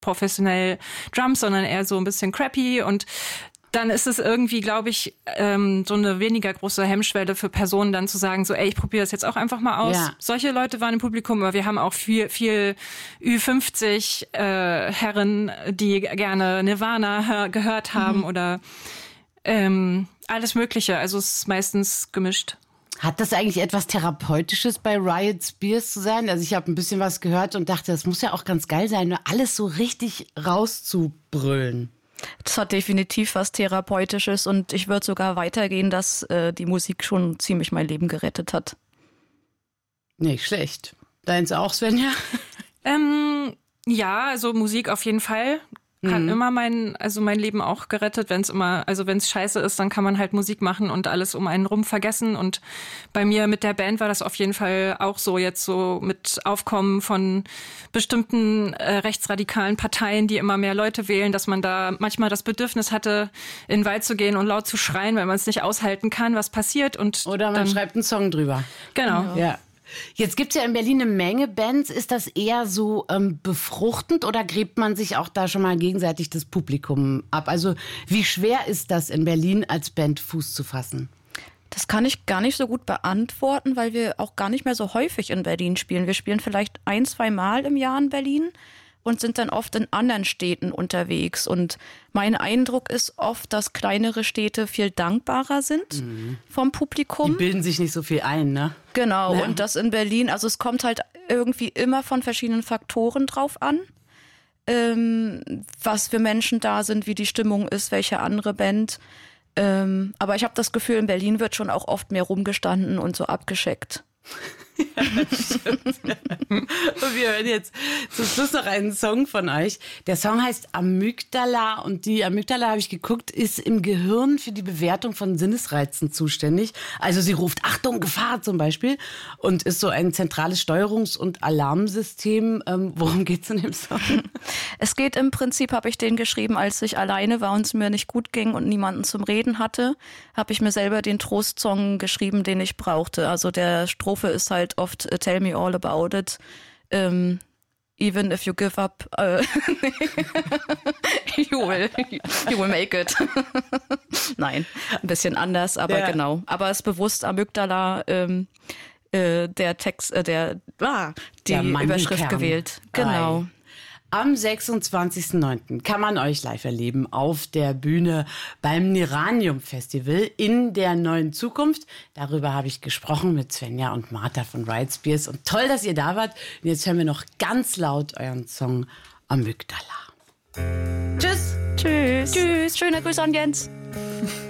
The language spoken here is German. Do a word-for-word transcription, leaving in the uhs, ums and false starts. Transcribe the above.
professionell Drums, sondern eher so ein bisschen crappy und dann ist es irgendwie, glaube ich, ähm, so eine weniger große Hemmschwelle für Personen dann zu sagen, so, ey, ich probiere das jetzt auch einfach mal aus. Ja. Solche Leute waren im Publikum, aber wir haben auch viel, viel Ü fünfzig äh, Herren, die gerne Nirvana hör- gehört haben mhm. oder ähm, alles Mögliche. Also es ist meistens gemischt. Hat das eigentlich etwas Therapeutisches bei Riot Spears zu sein? Also ich habe ein bisschen was gehört und dachte, das muss ja auch ganz geil sein, nur alles so richtig rauszubrüllen. Das hat definitiv was Therapeutisches und ich würde sogar weitergehen, dass äh, die Musik schon ziemlich mein Leben gerettet hat. Nicht schlecht. Deins auch, Svenja? Ähm, ja, also Musik auf jeden Fall. Hat mhm. immer mein, also mein Leben auch gerettet, wenn es immer, also wenn es scheiße ist, dann kann man halt Musik machen und alles um einen rum vergessen. Und bei mir mit der Band war das auf jeden Fall auch so, jetzt so mit Aufkommen von bestimmten äh, rechtsradikalen Parteien, die immer mehr Leute wählen, dass man da manchmal das Bedürfnis hatte, in den Wald zu gehen und laut zu schreien, weil man es nicht aushalten kann, was passiert. Und Oder man dann, schreibt einen Song drüber. Genau. Ja. ja. Jetzt gibt's ja in Berlin eine Menge Bands. Ist das eher so ähm, befruchtend oder gräbt man sich auch da schon mal gegenseitig das Publikum ab? Also wie schwer ist das in Berlin als Band Fuß zu fassen? Das kann ich gar nicht so gut beantworten, weil wir auch gar nicht mehr so häufig in Berlin spielen. Wir spielen vielleicht ein, zwei Mal im Jahr in Berlin und sind dann oft in anderen Städten unterwegs. Und mein Eindruck ist oft, dass kleinere Städte viel dankbarer sind mhm. vom Publikum. Die bilden sich nicht so viel ein, ne? Genau, ja. und das in Berlin, also es kommt halt irgendwie immer von verschiedenen Faktoren drauf an, ähm, was für Menschen da sind, wie die Stimmung ist, welche andere Band. Ähm, aber ich habe das Gefühl, in Berlin wird schon auch oft mehr rumgestanden und so abgescheckt. Ja, das stimmt. Und wir hören jetzt zum Schluss noch einen Song von euch. Der Song heißt Amygdala und die Amygdala, habe ich geguckt, ist im Gehirn für die Bewertung von Sinnesreizen zuständig. Also sie ruft Achtung, Gefahr zum Beispiel und ist so ein zentrales Steuerungs- und Alarmsystem. Ähm, worum geht's in dem Song? Es geht im Prinzip, habe ich den geschrieben, als ich alleine war und es mir nicht gut ging und niemanden zum Reden hatte, habe ich mir selber den Trostsong geschrieben, den ich brauchte. Also der Strophe ist halt oft uh, Tell me all about it. Um, even if you give up, uh, you will, you will make it. Nein, ein bisschen anders, aber ja. genau. Aber es ist bewusst Amygdala, ähm, äh, der Text, äh, der, ah, die der Überschrift gewählt. Genau. Am sechsundzwanzigsten neunten kann man euch live erleben auf der Bühne beim Neranium Festival in der neuen Zukunft. Darüber habe ich gesprochen mit Svenja und Martha von Riot Spears. Und toll, dass ihr da wart. Und jetzt hören wir noch ganz laut euren Song Amygdala. Tschüss. Tschüss. Tschüss. Schöne Grüße an Jens.